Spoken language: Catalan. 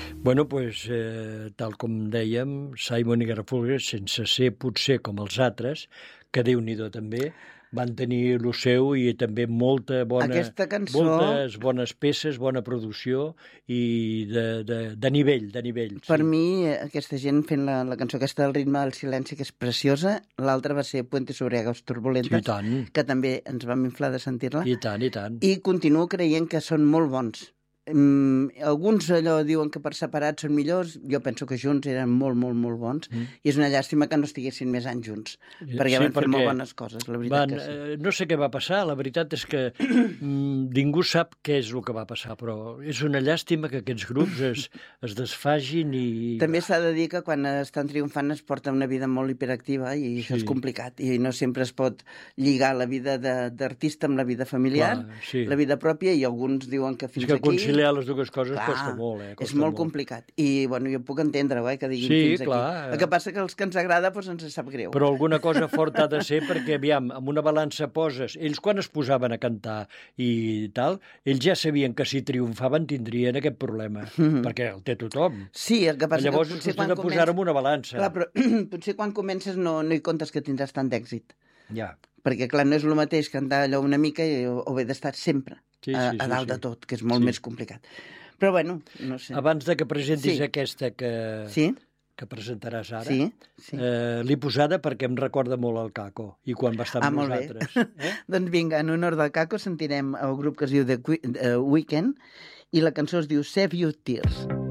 Bueno, doncs, tal com dèiem, Simon i Garfunkel, sense ser potser com els altres, que Déu-n'hi-do també, van tenir lo seu i també Aquesta cançó... moltes bones peces, bona producció i de nivell, de nivell. Per mi, aquesta gent fent la cançó aquesta del ritme del silenci, que és preciosa, l'altra va ser Puente sobre aguas turbulentas, I tant. que també ens vam inflar de sentir-la. I tant, i tant. I continuo creient que són molt bons. Alguns allò diuen que per separat són millors, jo penso que junts eren molt, molt, molt bons, i és una llàstima que no estiguessin més anys junts, perquè van fer molt bones coses, la veritat que sí. No sé què va passar, la veritat és que ningú sap què és el que va passar, però és una llàstima que aquests grups es desfagin i... També s'ha de dir que quan estan triomfant es porta una vida molt hiperactiva i això és complicat, i no sempre es pot lligar la vida d'artista amb la vida familiar, la vida pròpia, i alguns diuen que fins aquí... les dues coses costa molt, és molt complicat. I, bueno, jo puc entendre-ho, que diguin fins aquí. El que passa que els que ens agrada, doncs ens sap greu. Però alguna cosa forta ha de ser, perquè, aviam, amb una balança poses... Ells, quan es posaven a cantar i tal, ells ja sabien que si triomfaven tindrien aquest problema, perquè el té tothom. Sí, el que passa llavors, que potser de posar-ho en una balança. Clar, però potser quan comences no hi comptes que tindràs tant d'èxit. Ja. Perquè, clar, no és el mateix cantar allò una mica o haver d'estar sempre a dalt de tot, que és molt més complicat. Però, bueno, no sé. Abans de que presentis aquesta que presentaràs ara, l'he posada perquè em recorda molt el Caco, i quan va estar amb nosaltres. Doncs vinga, en honor del Caco sentirem el grup que es diu The Weeknd, i la cançó es diu Save Your Tears.